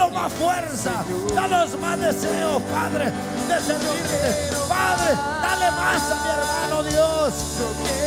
Danos más fuerza, danos más deseo, Padre, de servirte. Padre, dale más a mi hermano, Dios.